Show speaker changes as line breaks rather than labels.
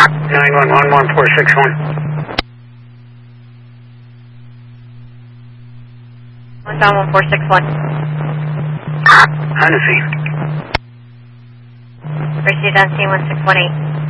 911 1461.
Down 1461.
On the scene.
Proceed on scene 1618.